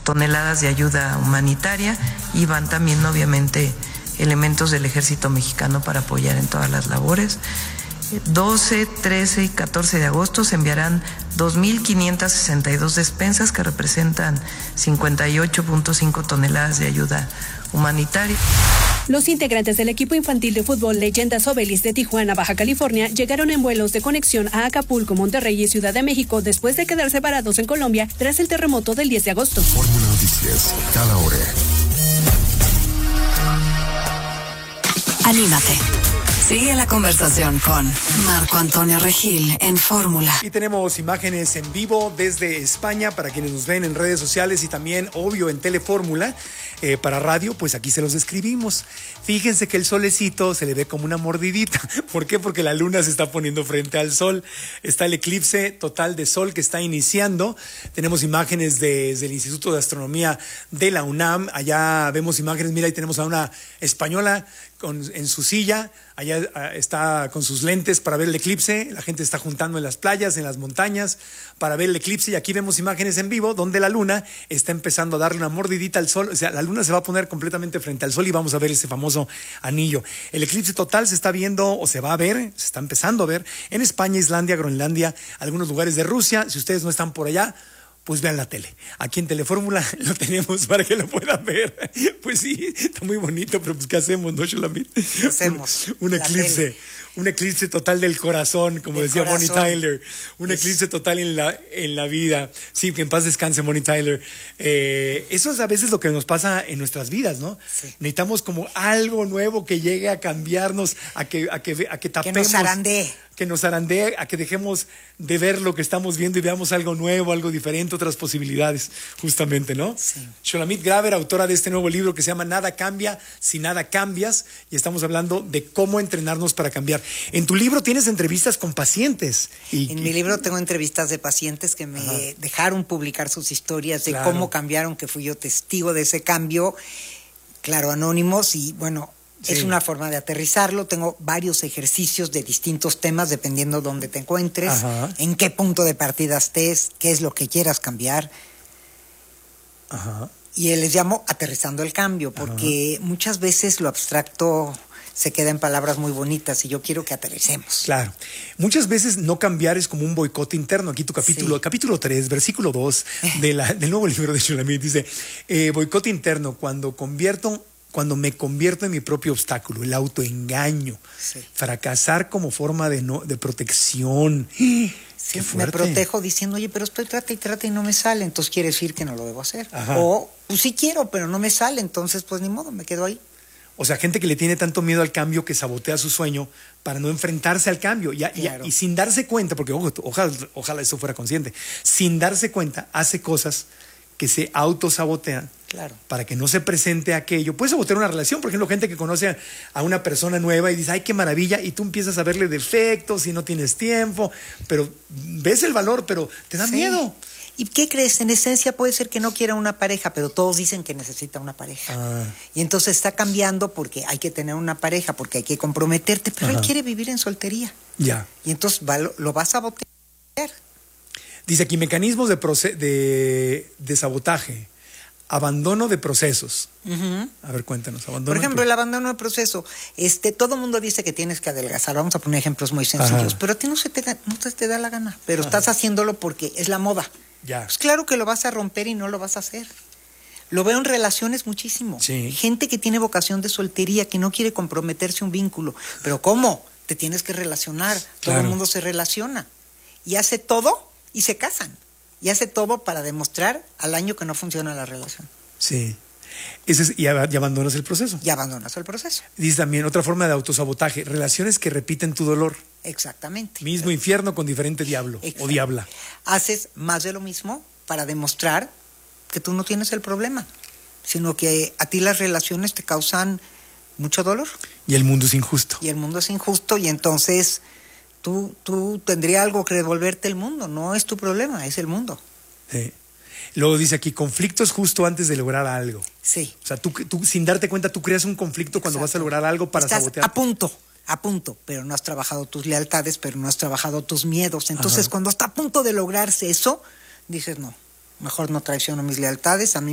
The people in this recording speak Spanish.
toneladas de ayuda humanitaria, y van también obviamente elementos del Ejército Mexicano para apoyar en todas las labores. 12, 13 y 14 de agosto se enviarán 2.562 despensas que representan 58.5 toneladas de ayuda humanitaria. Los integrantes del equipo infantil de fútbol Leyendas Obelis de Tijuana, Baja California, llegaron en vuelos de conexión a Acapulco, Monterrey y Ciudad de México después de quedar separados en Colombia tras el terremoto del 10 de agosto. Fórmula Noticias, cada hora. Anímate. Sigue la conversación con Marco Antonio Regil en Fórmula. Y tenemos imágenes en vivo desde España para quienes nos ven en redes sociales y también, obvio, en Telefórmula. Para radio, pues aquí se los describimos. Fíjense que el solecito se le ve como una mordidita. ¿Por qué? Porque la luna se está poniendo frente al sol. Está el eclipse total de sol que está iniciando. Tenemos imágenes desde el Instituto de Astronomía de la UNAM. Allá vemos imágenes, mira, ahí tenemos a una española en su silla. Allá está con sus lentes para ver el eclipse. La gente está juntando en las playas, en las montañas, para ver el eclipse. Y aquí vemos imágenes en vivo donde la luna está empezando a darle una mordidita al sol. O sea, la luna se va a poner completamente frente al sol y vamos a ver ese famoso anillo. El eclipse total se está viendo, o se va a ver, se está empezando a ver en España, Islandia, Groenlandia, algunos lugares de Rusia. Si ustedes no están por allá, pues vean la tele. Aquí en Telefórmula lo tenemos para que lo puedan ver. Pues sí, está muy bonito, pero pues ¿qué hacemos, no, Shulamit? ¿Qué hacemos? Un eclipse total del corazón, como decía Bonnie Tyler. Un eclipse total en la vida. Sí, que en paz descanse Bonnie Tyler. Eso es a veces lo que nos pasa en nuestras vidas, ¿no? Sí. Necesitamos como algo nuevo que llegue a cambiarnos, a que tapemos. Que nos zarandee. Que nos zarandee, a que dejemos de ver lo que estamos viendo y veamos algo nuevo, algo diferente, otras posibilidades, justamente, ¿no? Sí. Shulamit Graver, autora de este nuevo libro que se llama Nada cambia si nada cambias, y estamos hablando de cómo entrenarnos para cambiar. En tu libro tienes entrevistas con pacientes. En mi libro tengo entrevistas de pacientes que me dejaron publicar sus historias de cómo cambiaron, que fui yo testigo de ese cambio, claro, anónimos, y bueno, sí. Es una forma de aterrizarlo. Tengo varios ejercicios de distintos temas, dependiendo de dónde te encuentres, en qué punto de partida estés, qué es lo que quieras cambiar. Y les llamo aterrizando el cambio, porque muchas veces lo abstracto se queda en palabras muy bonitas y yo quiero que aterricemos. Claro. Muchas veces no cambiar es como un boicot interno. Aquí tu capítulo 3, versículo 2 del nuevo libro de Shulamit dice, boicot interno, cuando me convierto en mi propio obstáculo, el autoengaño, fracasar como forma de protección. Sí, me protejo diciendo, oye, pero estoy trata y no me sale, entonces quiere decir que no lo debo hacer. O, pues sí quiero, pero no me sale, entonces pues ni modo, me quedo ahí. O sea, gente que le tiene tanto miedo al cambio que sabotea su sueño para no enfrentarse al cambio. Y sin darse cuenta, porque ojalá eso fuera consciente, sin darse cuenta, hace cosas que se autosabotean. Claro. Para que no se presente aquello. Puedes sabotear una relación, por ejemplo, gente que conoce a una persona nueva y dice, ay, qué maravilla, y tú empiezas a verle defectos y no tienes tiempo, pero ves el valor, pero te da miedo. ¿Y qué crees? En esencia puede ser que no quiera una pareja, pero todos dicen que necesita una pareja. Y entonces está cambiando porque hay que tener una pareja, porque hay que comprometerte, pero él quiere vivir en soltería. Ya. Y entonces lo vas a sabotear. Dice aquí, mecanismos de sabotaje. Abandono de procesos. A ver, cuéntanos. Por ejemplo, el abandono de proceso. Todo el mundo dice que tienes que adelgazar. Vamos a poner ejemplos muy sencillos. Pero a ti no te da la gana. Pero estás haciéndolo porque es la moda. Ya. Pues claro que lo vas a romper y no lo vas a hacer. Lo veo en relaciones muchísimo. Sí. Gente que tiene vocación de soltería, que no quiere comprometerse a un vínculo. Pero ¿cómo? Te tienes que relacionar. Claro. Todo el mundo se relaciona. Y hace todo y se casan. Y hace todo para demostrar al año que no funciona la relación. Sí. Y abandonas el proceso. Y abandonas el proceso. Dice también otra forma de autosabotaje, relaciones que repiten tu dolor. Exactamente. Mismo infierno con diferente diablo. O diabla. Haces más de lo mismo para demostrar que tú no tienes el problema, sino que a ti las relaciones te causan mucho dolor. Y el mundo es injusto. Y el mundo es injusto y entonces tú tendrías algo que devolverte el mundo. No es tu problema, es el mundo. Sí. Luego dice aquí, conflictos justo antes de lograr algo. Sí. O sea, tú sin darte cuenta, tú creas un conflicto cuando vas a lograr algo para sabotear. A punto, pero no has trabajado tus lealtades, pero no has trabajado tus miedos. Entonces, cuando está a punto de lograrse eso, dices, no, mejor no traiciono mis lealtades, a mí